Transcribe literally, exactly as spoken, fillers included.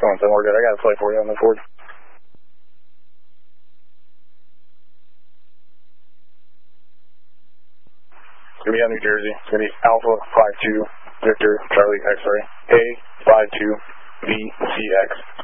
going, so we're good. I got a flight for you on the Ford. It's going to be on New Jersey. It's going to be Alpha five two Victor Charlie X-ray A five two V C X.